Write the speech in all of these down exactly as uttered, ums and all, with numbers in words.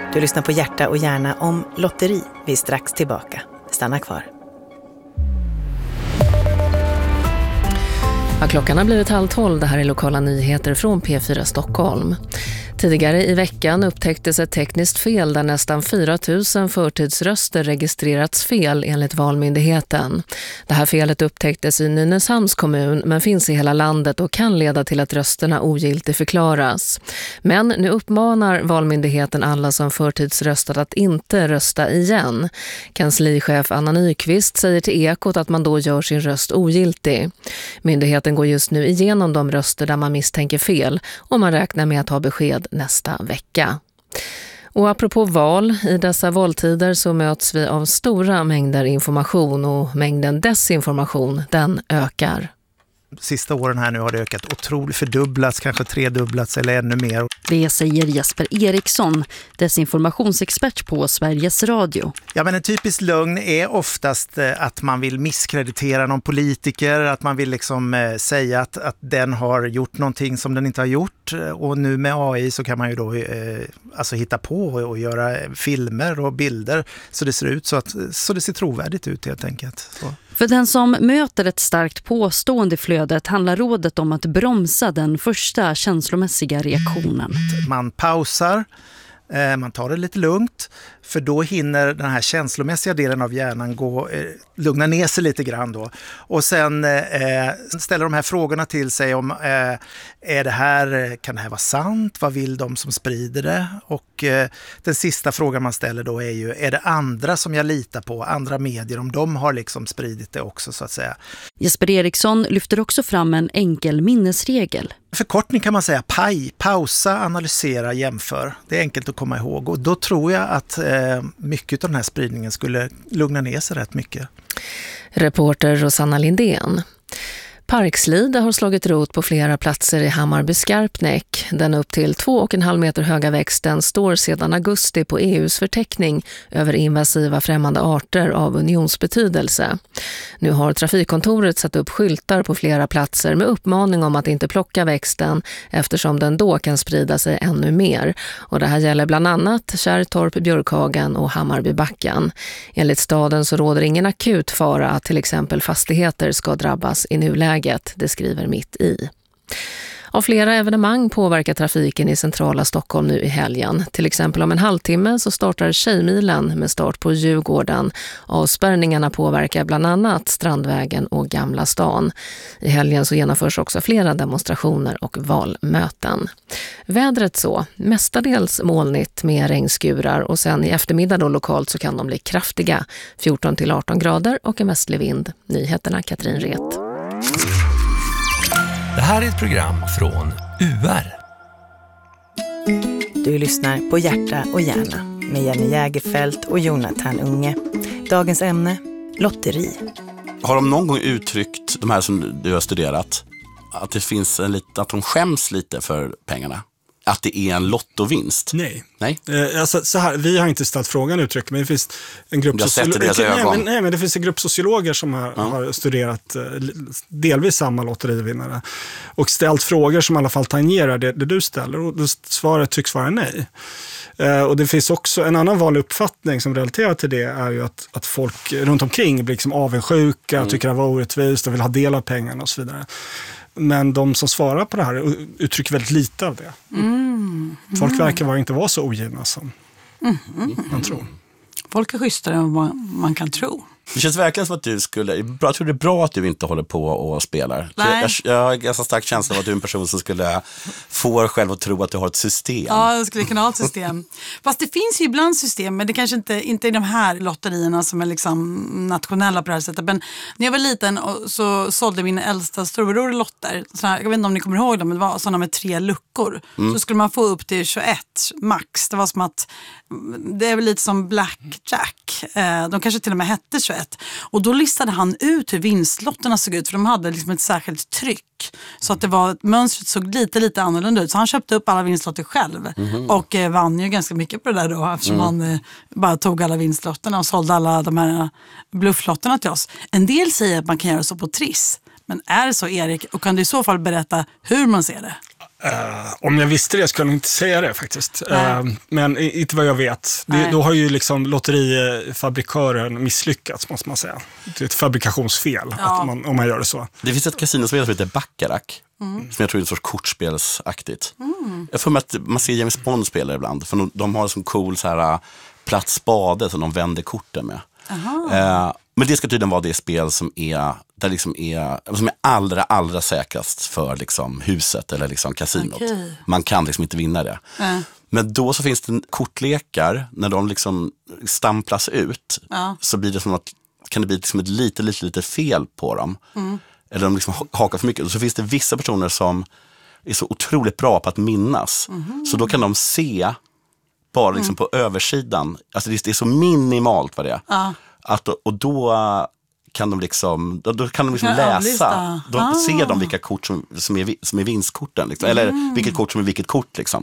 Du lyssnar på Hjärta och hjärna om lotteri. Vi är strax tillbaka. Stanna kvar. Ja, klockan har blivit halv tolv. Det här är lokala nyheter från P fyra Stockholm. Tidigare i veckan upptäcktes ett tekniskt fel där nästan fyra tusen förtidsröster registrerats fel enligt Valmyndigheten. Det här felet upptäcktes i Nynäshamns kommun men finns i hela landet och kan leda till att rösterna ogiltigt förklaras. Men nu uppmanar Valmyndigheten alla som förtidsröstat att inte rösta igen. Kanslichef Anna Nyqvist säger till Ekot att man då gör sin röst ogiltig. Myndigheten går just nu igenom de röster där man misstänker fel och man räknar med att ha besked nästa vecka. Och apropå val, i dessa valtider så möts vi av stora mängder information och mängden desinformation, den ökar. Sista åren här nu har det ökat otroligt, fördubblats, kanske tredubblats eller ännu mer. Det säger Jesper Eriksson, desinformationsexpert på Sveriges Radio. Ja, men en typisk lögn är oftast att man vill misskreditera någon politiker, att man vill liksom eh, säga att, att den har gjort någonting som den inte har gjort. Och nu med A I så kan man ju då eh, alltså hitta på och, och göra filmer och bilder så det ser ut så att så det ser trovärdigt ut helt enkelt. Så. För den som möter ett starkt påstående i flödet handlar rådet om att bromsa den första känslomässiga reaktionen. Man pausar, eh, man tar det lite lugnt, för då hinner den här känslomässiga delen av hjärnan gå, eh, lugna ner sig lite grann då. Och sen eh, ställer de här frågorna till sig om eh, är det här, kan det här vara sant? Vad vill de som sprider det? Och eh, den sista frågan man ställer då är ju, är det andra som jag litar på? Andra medier, om de har liksom spridit det också så att säga. Jesper Eriksson lyfter också fram en enkel minnesregel. Förkortning kan man säga P A I, pausa, analysera, jämför. Det är enkelt att komma ihåg och då tror jag att eh, mycket av den här spridningen skulle lugna ner sig rätt mycket. Reporter Rosanna Lindén. Parkslide har slagit rot på flera platser i Hammarby Skarpnäck. Den upp till två och en halv meter höga växten står sedan augusti på E U:s förteckning över invasiva främmande arter av unionsbetydelse. Nu har trafikkontoret satt upp skyltar på flera platser med uppmaning om att inte plocka växten eftersom den då kan sprida sig ännu mer. Och det här gäller bland annat Kärrtorp, Björkhagen och Hammarbybacken. Enligt staden så råder ingen akut fara att till exempel fastigheter ska drabbas i nuläget. Det skriver Mitt i. Av flera evenemang påverkar trafiken i centrala Stockholm nu i helgen. Till exempel om en halvtimme så startar Tjejmilen med start på Djurgården. Avspärrningarna påverkar bland annat Strandvägen och Gamla stan. I helgen så genomförs också flera demonstrationer och valmöten. Vädret så, mestadels molnigt med regnskurar och sen i eftermiddag då lokalt så kan de bli kraftiga. fjorton till arton grader och en västlig vind. Nyheterna Katrin Ret. Det här är ett program från U R. Du lyssnar på Hjärta och hjärna med Jenny Jägerfelt och Jonathan Unge. Dagens ämne, lotteri. Har de någon gång uttryckt, de här som du har studerat, att det finns en lite, att de skäms lite för pengarna? Att det är en lottovinst? Nej. Nej? Eh, alltså, så här, vi har inte ställt frågan uttryck, men det finns en grupp, sociolo- nej, men, nej, men det finns en grupp sociologer som har, ja. har studerat eh, delvis samma lotterivinnare och ställt frågor som i alla fall tangerar det, det du ställer, och svaret tycks vara nej. Eh, och det finns också en annan vanlig uppfattning som relaterar till det är ju att, att folk runt omkring blir liksom avundsjuka, mm. tycker det var orättvist och vill ha del av pengarna och så vidare. Men de som svarar på det här uttrycker väldigt lite av det. Mm. Folk verkar vara inte vara så ogivna som mm. man tror. Folk är schysstare än vad man kan tro. Det känns verkligen som att du skulle... Jag tror det är bra att du inte håller på och spelar. Jag, jag har en ganska stark känsla av att du är en person som skulle få dig själv att tro att du har ett system. Ja, jag skulle kunna ha ett system. Fast det finns ju ibland system, men det kanske inte, inte är de här lotterierna som är liksom nationella på det här sättet. Men när jag var liten så sålde min äldsta storbror lotter. Såna, jag vet inte om ni kommer ihåg dem, men det var sådana med tre luckor. Mm. Så skulle man få upp till tjugoett max. Det var som att... Det är väl lite som Blackjack. De kanske till och med hette tjugoett. Och då listade han ut hur vinstlotterna såg ut. För de hade liksom ett särskilt tryck. Så att det var, mönstret såg lite, lite annorlunda ut. Så han köpte upp alla vinstlotter själv. Mm-hmm. Och eh, vann ju ganska mycket på det där då. Eftersom mm. han eh, bara tog alla vinstlotterna och sålde alla de här blufflotterna till oss. En del säger att man kan göra så på Triss. Men är det så, Erik? Och kan du i så fall berätta hur man ser det? Uh, om jag visste det skulle jag inte säga det faktiskt. Uh, men inte vad jag vet. Det, då har ju liksom lotterifabrikören misslyckats, måste man säga. Det är ett fabrikationsfel ja. att man, om man gör det så. Det finns ett kasinospel som heter Baccarat. Mm. Som jag tror är en sorts kortspelsaktigt. Mm. Jag får med att man ser James Bond spela ibland. För de, de har en sån cool så här, platt spade som de vänder korten med. Uh, men det ska tydligen vara det spel som är, där liksom är, som är allra, allra säkrast för liksom huset eller liksom kasinot. Okay. Man kan liksom inte vinna det. Mm. Men då så finns det kortlekar, när de liksom stamplas ut ja. så blir det som att, kan det bli liksom ett lite, lite, lite fel på dem. Mm. Eller de liksom hakar för mycket. Och så finns det vissa personer som är så otroligt bra på att minnas. Mm. Så då kan de se bara liksom mm. på översidan. Alltså det är så minimalt vad det är. Ja. Att, och då kan de liksom, då, då kan de liksom läsa. Då ah. ser de vilka kort som, som, är, som är vinstkorten. Liksom. Eller mm. vilket kort som är vilket kort liksom.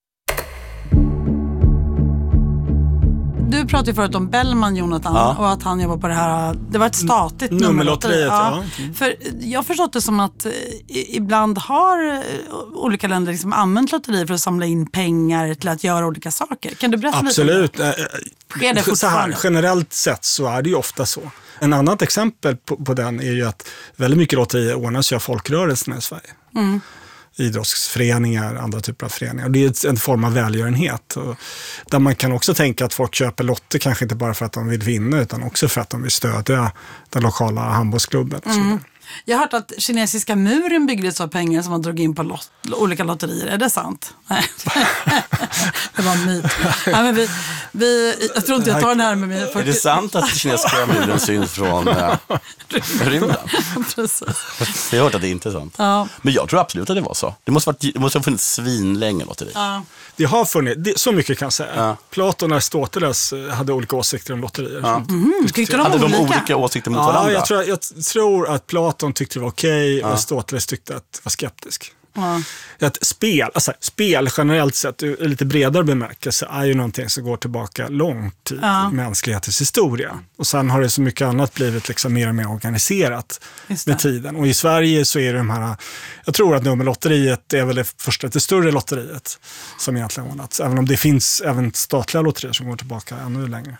Du pratade ju förut om Bellman, Jonathan, ja. och att han jobbar på det här, det var ett statligt N- nummerlotteriet. Ja. Ja. För jag har förstått det som att i, ibland har olika länder liksom använt lotterier för att samla in pengar till att göra olika saker. Kan du berätta Absolut. lite om det? Absolut. Så här, generellt sett så är det ju ofta så. En annat exempel på, på den är ju att väldigt mycket lotterier ordnas ju av folkrörelserna i Sverige. Mm. Idrottsföreningar, andra typer av föreningar. Det är en form av välgörenhet. Och där man kan också tänka att folk köper lotter kanske inte bara för att de vill vinna utan också för att de vill stödja den lokala handbollsklubben. Och mm. Jag har hört att kinesiska muren byggdes av pengar som man drog in på lot- olika lotterier. Är det sant? Nej. Det var en myt. Nej, men vi, vi, jag tror inte jag tar den här med mig. Är det sant att kinesiska muren syns från äh, rymden? Precis. Jag har hört att det inte är sant. Ja. Men jag tror absolut att det var så. Det måste, varit, det måste ha funnits svinlänge lotteri. Ja. Det har funnits, det, så mycket kan jag säga. Ja. Platon och Aristoteles hade olika åsikter om lotterier. Ja. Mm. De hade de olika, olika åsikter mot ja, varandra? Jag tror, jag tror att Platon tyckte det var okej och ja. Aristoteles tyckte att det var skeptisk. Ja. Att spel, alltså spel generellt sett i lite bredare bemärkelse är ju någonting som går tillbaka långt i ja. mänsklighetens historia. Och sen har det så mycket annat blivit liksom mer och mer organiserat med tiden. Och i Sverige så är det de här, jag tror att nummerlotteriet är väl det första, det större lotteriet som egentligen ordnats. Även om det finns även statliga lotterier som går tillbaka ännu längre.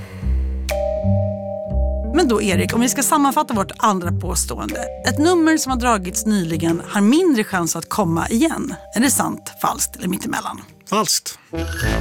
Men då Erik, om vi ska sammanfatta vårt andra påstående. Ett nummer som har dragits nyligen har mindre chans att komma igen. Är det sant, falskt eller mittemellan? Falskt.